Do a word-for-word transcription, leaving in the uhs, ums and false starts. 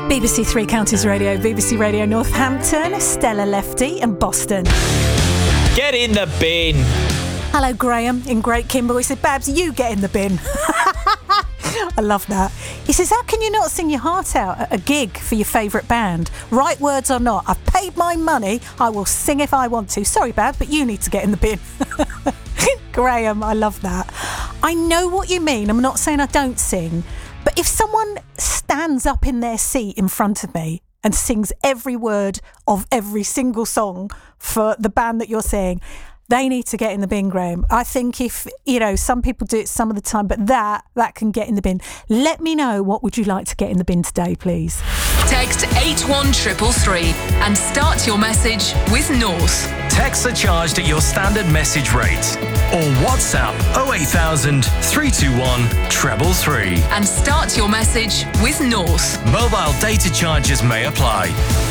B B C Three Counties Radio, B B C Radio Northampton, Stella Lefty and Boston. Get in the bin. Hello, Graham in Great Kimble. He said, Babs, you get in the bin. I love that. He says, how can you not sing your heart out at a gig for your favourite band? Right words or not, I've paid my money. I will sing if I want to. Sorry, Babs, but you need to get in the bin. Graham, I love that. I know what you mean. I'm not saying I don't sing. But if someone stands up in their seat in front of me and sings every word of every single song for the band that you're saying, they need to get in the bin, Graham. I think if, you know, some people do it some of the time, but that, that can get in the bin. Let me know, what would you like to get in the bin today, please? Text eight one three three three and start your message with North. Texts are charged at your standard message rate. Or WhatsApp oh eight thousand, three two one, three three three. And start your message with North. Mobile data charges may apply.